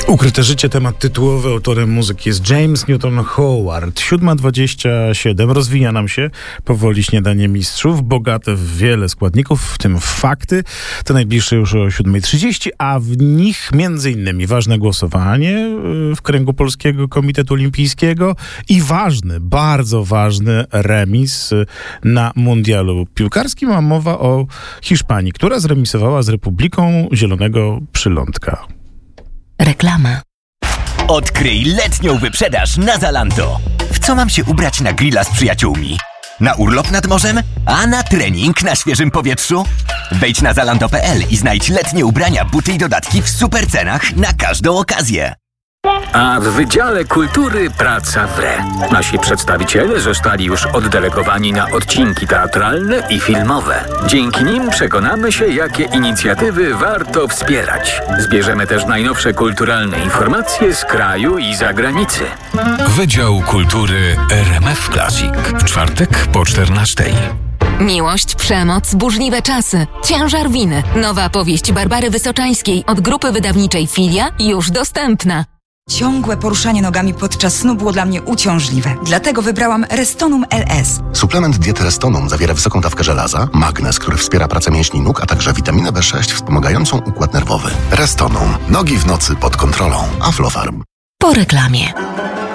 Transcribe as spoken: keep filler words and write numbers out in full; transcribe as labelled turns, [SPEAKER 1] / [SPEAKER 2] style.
[SPEAKER 1] Ukryte życie, temat tytułowy. Autorem muzyki jest James Newton Howard. siódma dwadzieścia siedem. Rozwija nam się powoli śniadanie mistrzów, bogate w wiele składników, w tym fakty. To najbliższe już o siódma trzydzieści, a w nich między innymi ważne głosowanie w kręgu Polskiego Komitetu Olimpijskiego i ważny, bardzo ważny remis na mundialu piłkarskim, a mowa o Hiszpanii, która zremisowała z Republiką Zielonego Przylądka.
[SPEAKER 2] Reklama.
[SPEAKER 3] Odkryj letnią wyprzedaż na Zalando. W co mam się ubrać na grilla z przyjaciółmi? Na urlop nad morzem? A na trening na świeżym powietrzu? Wejdź na zalando kropka p l i znajdź letnie ubrania, buty i dodatki w super cenach na każdą okazję.
[SPEAKER 4] A w Wydziale Kultury praca wre. Nasi przedstawiciele zostali już oddelegowani na odcinki teatralne i filmowe. Dzięki nim przekonamy się, jakie inicjatywy warto wspierać. Zbierzemy też najnowsze kulturalne informacje z kraju i zagranicy.
[SPEAKER 5] Wydział Kultury R M F Classic. W czwartek po czternastej.
[SPEAKER 2] Miłość, przemoc, burzliwe czasy, ciężar winy. Nowa powieść Barbary Wysoczańskiej od grupy wydawniczej Filia już dostępna.
[SPEAKER 6] Ciągłe poruszanie nogami podczas snu było dla mnie uciążliwe. Dlatego wybrałam Restonum L S.
[SPEAKER 7] Suplement diety Restonum zawiera wysoką dawkę żelaza, magnez, który wspiera pracę mięśni nóg, a także witaminę B sześć wspomagającą układ nerwowy. Restonum. Nogi w nocy pod kontrolą. Aflofarm.
[SPEAKER 2] Po reklamie.